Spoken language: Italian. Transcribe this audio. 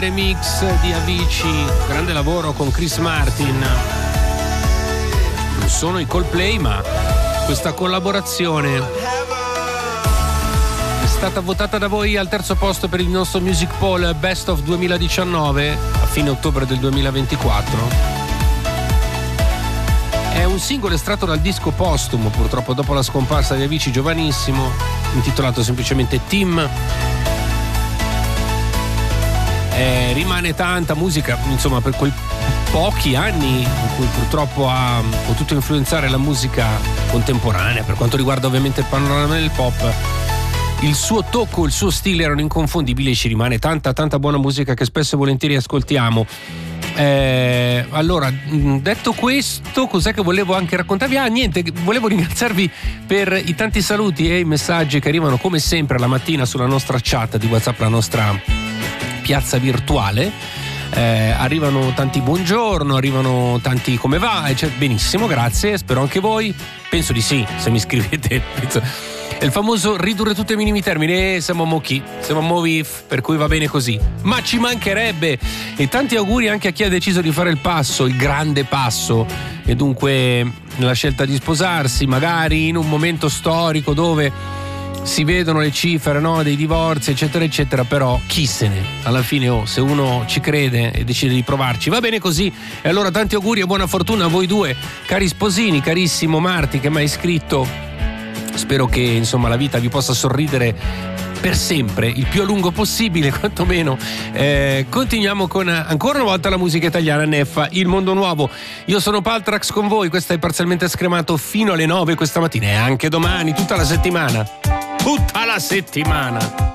Remix di Avicii, grande lavoro con Chris Martin. Non sono i Coldplay, ma questa collaborazione è stata votata da voi al terzo posto per il nostro Music Poll Best of 2019 a fine ottobre del 2024. È un singolo estratto dal disco postumo, purtroppo dopo la scomparsa di Avicii giovanissimo, intitolato semplicemente Tim. Rimane tanta musica, insomma, per quei pochi anni in cui purtroppo ha potuto influenzare la musica contemporanea, per quanto riguarda ovviamente il panorama del pop. Il suo tocco, il suo stile erano inconfondibili e ci rimane tanta buona musica che spesso e volentieri ascoltiamo. Allora, detto questo, cos'è che volevo anche raccontarvi? Niente, volevo ringraziarvi per i tanti saluti e i messaggi che arrivano come sempre la mattina sulla nostra chat di WhatsApp, la nostra piazza virtuale. Arrivano tanti buongiorno, arrivano tanti come va, benissimo, grazie, spero anche voi, penso di sì, se mi scrivete. È il famoso ridurre tutto ai minimi termini, siamo movif, per cui va bene così, ma ci mancherebbe. E tanti auguri anche a chi ha deciso di fare il passo, il grande passo, e dunque nella scelta di sposarsi, magari in un momento storico dove si vedono le cifre, no, dei divorzi eccetera eccetera, però chi se ne, alla fine se uno ci crede e decide di provarci va bene così. E allora tanti auguri e buona fortuna a voi due cari sposini, carissimo Marti che mi hai scritto. Spero che insomma la vita vi possa sorridere per sempre, il più a lungo possibile quantomeno. Continuiamo con ancora una volta la musica italiana, Neffa, Il Mondo Nuovo. Io sono Paltrax con voi, questo è Parzialmente Scremato fino alle 9 questa mattina e anche domani, tutta la settimana.